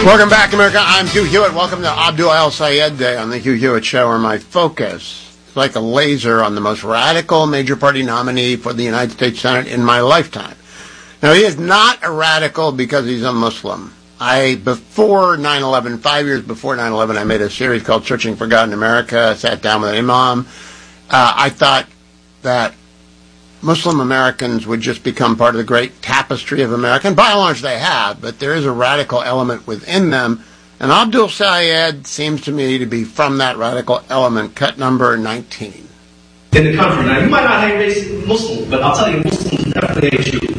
Welcome back, America. I'm Hugh Hewitt. Welcome to Abdul El-Sayed Day on the Hugh Hewitt Show, where my focus is like a laser on the most radical major party nominee for the United States Senate in my lifetime. Now, he is not a radical because he's a Muslim. Before 9/11, 5 years before 9/11, I made a series called Searching for God in America. I sat down with an imam. I thought that Muslim Americans would just become part of the great tapestry of America. And by and large, they have, but there is a radical element within them. And Abdul Sayed seems to me to be from that radical element. Cut number 19. In the country. Now, you might not hate Muslims, but I'll tell you, Muslims definitely hate you.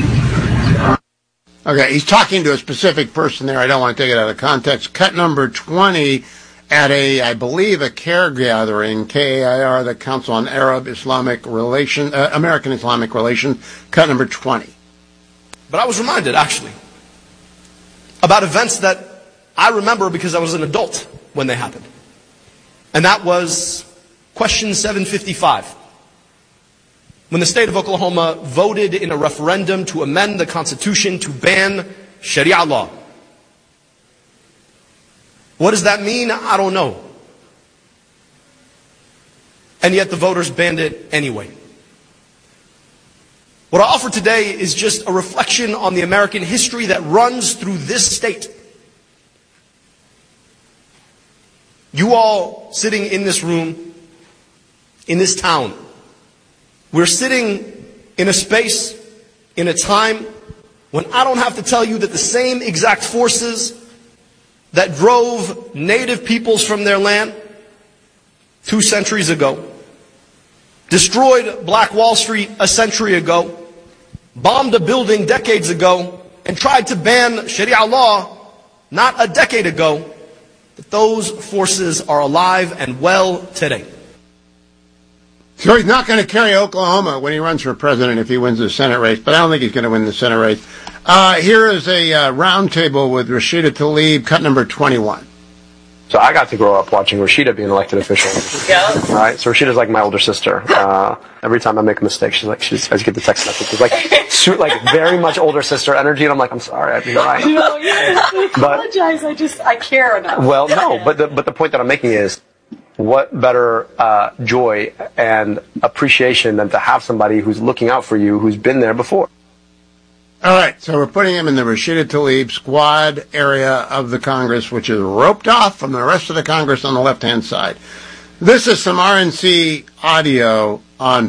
Okay, he's talking to a specific person there. I don't want to take it out of context. Cut number 20 at I believe, a CAIR gathering, KAIR, the Council on American Islamic Relations, cut number 20. But I was reminded, actually, about events that I remember because I was an adult when they happened. And that was question 755. When the state of Oklahoma voted in a referendum to amend the Constitution to ban Sharia law. What does that mean? I don't know. And yet the voters banned it anyway. What I offer today is just a reflection on the American history that runs through this state. You all sitting in this room, in this town, we're sitting in a space, in a time, when I don't have to tell you that the same exact forces that drove native peoples from their land 2 centuries ago, destroyed Black Wall Street a century ago, bombed a building decades ago, and tried to ban Sharia law not a decade ago, that those forces are alive and well today. So he's not going to carry Oklahoma when he runs for president if he wins the Senate race, but I don't think he's going to win the Senate race. Here is a roundtable with Rashida Tlaib, cut number 21. So I got to grow up watching Rashida be an elected official. Yeah. Right? So Rashida's like my older sister. Every time I make a mistake, I just get the text message. It's like very much older sister energy, and I'm like, I'm sorry, I'd be right. No, I apologize. I care enough. Well, no, but the point that I'm making is, what better joy and appreciation than to have somebody who's looking out for you, who's been there before. All right, so we're putting him in the Rashida Tlaib squad area of the Congress, which is roped off from the rest of the Congress on the left-hand side. This is some RNC audio on